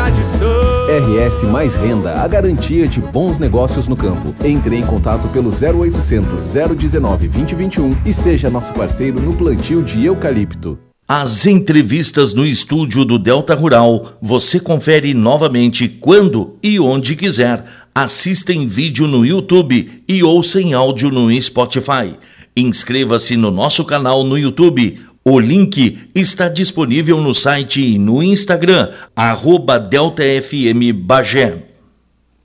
RS Mais Renda, a garantia de bons negócios no campo. Entre em contato pelo 0800 019 2021 e seja nosso parceiro no plantio de eucalipto. As entrevistas no estúdio do Delta Rural você confere novamente quando e onde quiser. Assista em vídeo no YouTube e ouça em áudio no Spotify. Inscreva-se no nosso canal no YouTube. O link está disponível no site e no Instagram, @DeltaFM Bagé.